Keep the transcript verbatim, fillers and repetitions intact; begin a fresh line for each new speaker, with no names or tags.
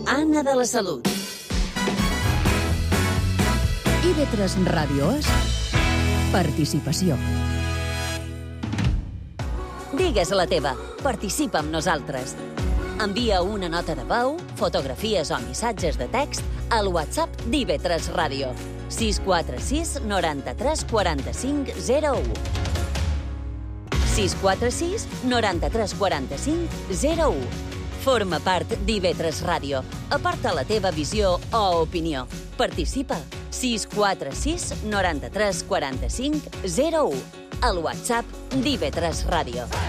Anna de la Salut.
I ve tres Ràdio és participació.
Digues la teva. Participa amb nosaltres. Envia una nota de veu, fotografies o missatges de text al WhatsApp d'I V tres Ràdio. sis quatre sis noranta-tres quaranta-cinc zero u. sis quatre sis noranta-tres quaranta-cinc zero u. Forma part d'I V tres Ràdio. Aporta la teva visió o opinió. Participa. sis quatre sis noranta-tres quaranta-cinc zero u. Al WhatsApp d'I V tres Ràdio.